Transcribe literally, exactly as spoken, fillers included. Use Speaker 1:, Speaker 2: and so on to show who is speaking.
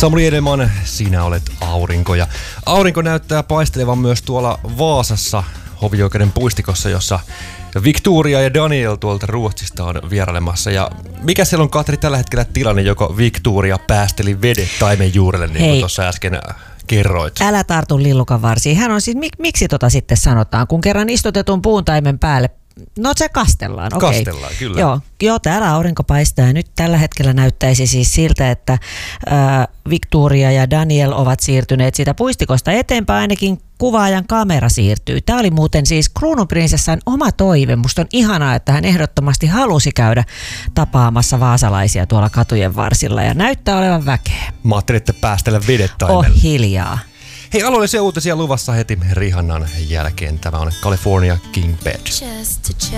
Speaker 1: Samuli Edelman, sinä olet aurinko. Ja aurinko näyttää paistelevan myös tuolla Vaasassa hovioikeuden puistikossa, jossa Victoria ja Daniel tuolta Ruotsista on vierailemassa. Ja mikä siellä on, Katri, tällä hetkellä tilanne, joko Victoria päästeli vedet taimen juurelle, niin kuin tuossa äsken kerroit?
Speaker 2: Älä tartu lillukan varsiin. Hän on siis, mik, miksi tota sitten sanotaan, kun kerran istutetun puuntaimen päälle, no se kastellaan. Okei.
Speaker 1: Kastellaan, kyllä.
Speaker 2: Joo, joo, täällä aurinko paistaa. Nyt tällä hetkellä näyttäisi siis siltä, että ää, Victoria ja Daniel ovat siirtyneet siitä puistikosta eteenpäin, ainakin kuvaajan kamera siirtyy. Tämä oli muuten siis kruununprinsessan oma toive. Musta on ihanaa, että hän ehdottomasti halusi käydä tapaamassa vaasalaisia tuolla katujen varsilla ja näyttää olevan väkeä.
Speaker 1: Mä ajattelin, että päästellä vedet taimelle.
Speaker 2: Oh, hiljaa.
Speaker 1: Hei, alueellisia uutisia luvassa heti Rihannan jälkeen. Tämä on California King Bed.